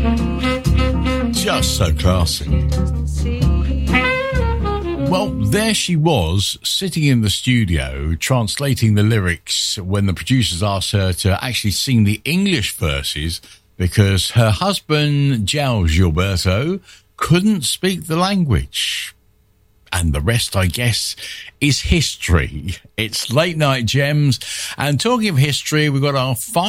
Just so classy. Well, there she was, sitting in the studio, translating the lyrics when the producers asked her to actually sing the English verses because her husband, João Gilberto, couldn't speak the language. And the rest, I guess, is history. It's Late Night Gems. And talking of history, we've got our